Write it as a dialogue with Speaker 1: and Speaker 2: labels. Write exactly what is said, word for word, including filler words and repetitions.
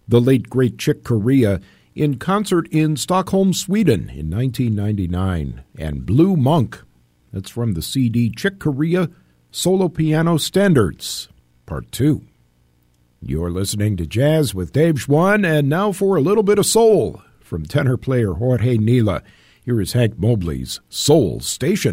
Speaker 1: the late great Chick Corea, in concert in Stockholm, Sweden in nineteen ninety-nine, and Blue Monk. That's from the C D Chick Corea Solo Piano Standards, Part two. You're listening to Jazz with Dave Schwann, and now for a little bit of soul from tenor player Jorge Nila. Here is Hank Mobley's Soul Station.